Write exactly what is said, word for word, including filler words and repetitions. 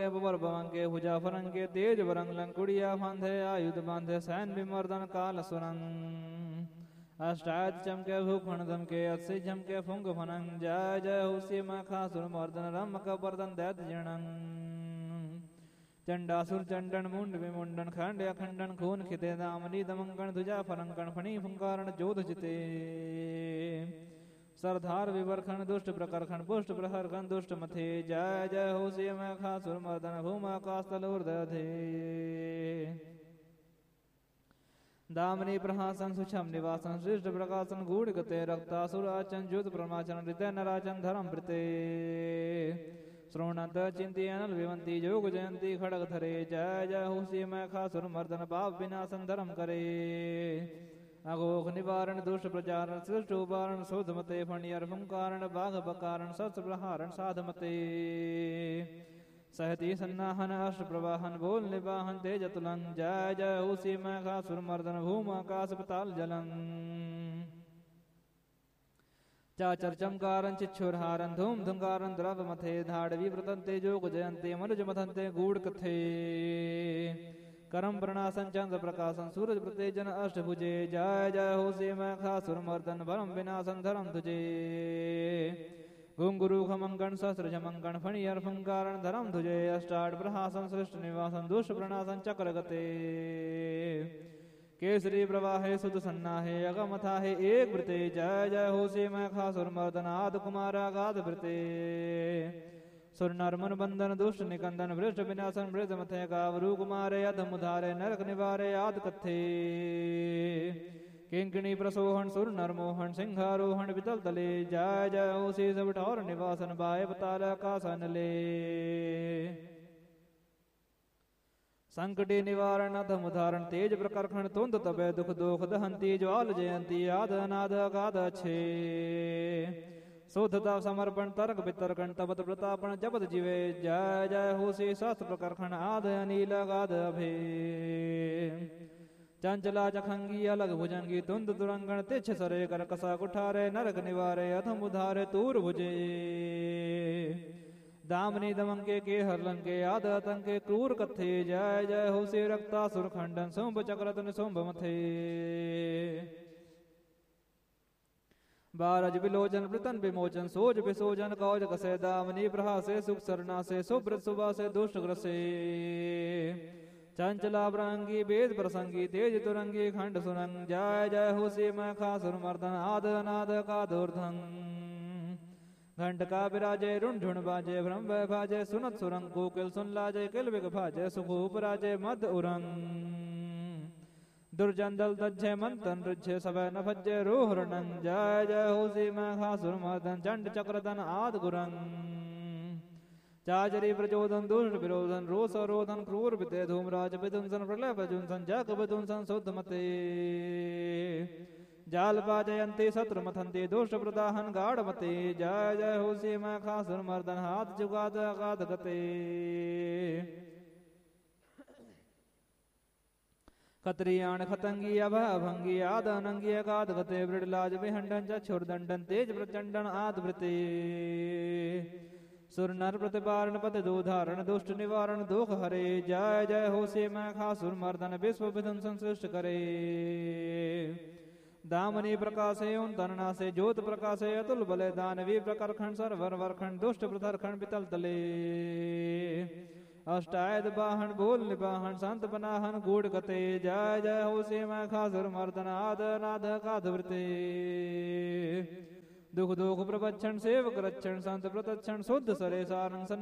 बर भवंगे भुजा फरंगे तेज वरंग लंकुड़िया फांधे आयुध बांधे सैन विमर्दन काल सुरंग अष्टायत चमके भूखण दमके अस्सी झमके फुंग फनंग जय जय हुसी मखा सुरमर्दन रम कबर्दन दैत जनंग चंडासुर चंडन मुंड विमुंडन खंड अखंडन खून खिते दामनी दमंगण ध्वजा फरंगण फणी फुंकारण जोध जिते सरदार विवरखण दुष्ट प्रकरखण पुष्ट प्रहरखण दुष्ट मथे जय जय हो से मखा सुरमर्दन भूमाकाशतल ऊर्ध्वधे दामनी प्रहासन सुछम निवासन श्रेष्ठ प्रकाशन गूढ़ गते रक्तासुर आचन ज्योत प्रमाचन ऋते नराचन धर्म प्रते श्रोणत चिंती अनल विवंती जोग जयंती खड़ग धरे जय जय हो से मखा सुरमर्दन पाप विनाशन धर्म करे अघोख निवारण दुष्ट प्रचारण सृष्ट उपारण शोधमते फणियर फुंकारण बाघ बकारण शस्त्र प्रहारण साधमते सहती सन्नाहन अष्ट प्रवाहन बोल निवाहन तेज तुलं जय जय उसी मखा सुरमर्दन भूम आकाश पताल जलं चाचर चमकारं चिच्छुरहारं धूम धुंकारं द्रव मथे धाड़वी व्रतंते जोग जयंते मनुज मथंते गूढ़ कथे करम प्रणासन चंद्र प्रकाशन सूरज प्रतेजन अष्टभुजे जय जय हो से मखा सुरमर्दन भरम विनाशन धरम तुझे घुंगुरु खमंगण सहस्र झमंगण फणियर फुंकारण धरम तुझे अष्टाठ प्रहासन सृष्ट निवासन दुष्ट प्रणासन चक्र गते केसरी प्रवाहे सुध सन्नाहे अगमथा है एक वृते जय जय हो से मखा सुरमर्दन आद कुमार आगाध वृते सुर नरमन बंधन दुष्ट निकंदन भ्रष्ट विनाशन मृत मथे गावरू कुमारे अधम उधारे नरक निवारे आद कथे किंकिणी प्रसोहन सुर नरमोहन सिंहारोहण वितल तले जय जय हो से सब ठौर निवासन बाय बताल आकाशन ले संकटे निवारण अधम उदाहरण तेज प्रकर्षण तुंद तबे दुख दोख दहंती ज्वाल जयंती आद अनाद अगाध छे शोधता समर्पण तर्क वितर्कण तपत प्रतापण जपत जीवे जय जय हो से शास्त्र प्रकर्षण आद अनिल गाध अभे चंचला चखंगी अलग भुजंगी तुंद दुरंगण तिछ सरे कर कसा कुठारे नरक निवारे अधम उधारे तूर भुजे दामनी दमंके के हरलंके आद आतंके क्रूर कथे जय जय हो से रक्ता सुरखंडन सोम्भ चक्रतन सोम्भ मथे बारज विलोचन वृतन विमोचन सोज विसोजन कौज कसे दामनी प्रहासे सुख सरना से सुब्रत सुबह से दुष्ट ग्रसे चंचला प्रंगी वेद प्रसंगी तेज तुरंगी खंड सुरंग जय जय हो से मखा सुरमर्दन आद अनाद का दूर्धन घंट का विराजे रुण झुण बाजे भ्रम भाजे सुनत सुरंग कोकिल सुन लाजे किल विग भाजे सुखूप राजे मद उरंग दुर्जन दल दज्जे मंतन रुझे सभय न भज्जे रोहरणं जय जय हो सी मखा सुरमर्दन चंड चक्रधन आद गुरंग चाचरी प्रचोदन दुष्ट विरोधन रोष रोधन क्रूर विते धूमराज विदुंसन प्रलय प्रजुंसन जग विदुंसन शुद्ध मते जाल पाजयंती शत्रु मथंती दुष्ट प्रदाहन गाढ़ मते जय जय हो सी मखा सुरमर्दन हाथ जुगाद अगाध गते खत्रियाण खतंगी अभ अभंगी आद अनंगी अगाध गते वृडलाज विहंडन चक्षुर्दंडन तेज प्रचंडन आद वृते सुर नर प्रतिपारण पद दोधारण दुष्ट निवारण दुख हरे जय जय हो से मखा सुरमर्दन विश्व विध्वंसन सृष्ट करे दामनी प्रकाशे उन तरणा से ज्योत प्रकाशे अतुल बले दानवी प्रकरखंड सरवर वरखंड दुष्ट प्रधरखंड पितल तले अष्टायद बाहन बोल निबाहन संत बनाहन गूढ़ गते जय जय हो से मखा सुरमर्दन आद नाद काध वृते दुख दुख प्रवक्षण सेवक रक्षण संत प्रतक्षण शुद्ध सरे सारंग